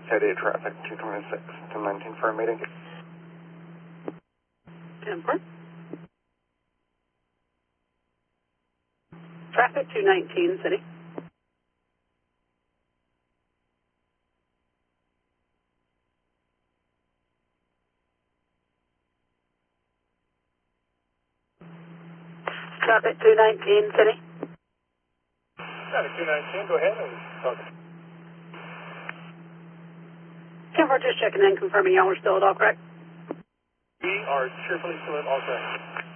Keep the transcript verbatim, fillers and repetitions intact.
City traffic two twenty-six to nineteen for a meeting. ten four. Traffic two nineteen, City. Traffic two nineteen, City. Traffic two nineteen, go ahead and talk. ten four, just checking in, confirming y'all are still at all correct. We are cheerfully still at all correct.